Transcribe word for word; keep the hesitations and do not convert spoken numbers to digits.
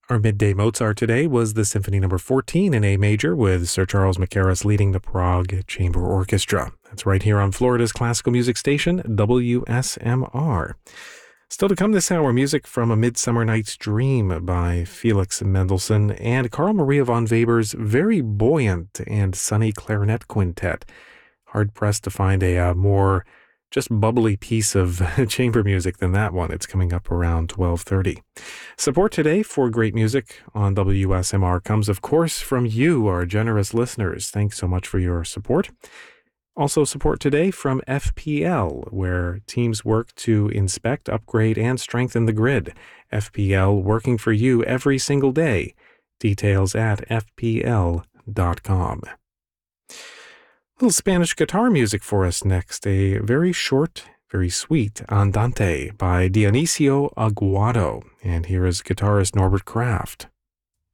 Our midday Mozart today was the Symphony Number fourteen in A major with Sir Charles Mackerras leading the Prague Chamber Orchestra. That's right here on Florida's classical music station, W S M R. Still to come this hour, music from A Midsummer Night's Dream by Felix Mendelssohn and Carl Maria von Weber's very buoyant and sunny clarinet quintet. Hard-pressed to find a uh, more just bubbly piece of chamber music than that one. It's coming up around twelve thirty. Support today for great music on W S M R comes, of course, from you, our generous listeners. Thanks so much for your support. Also support today from F P L, where teams work to inspect, upgrade, and strengthen the grid. F P L working for you every single day. Details at f p l dot com. Little Spanish guitar music for us next. A very short, very sweet Andante by Dionisio Aguado. And here is guitarist Norbert Kraft.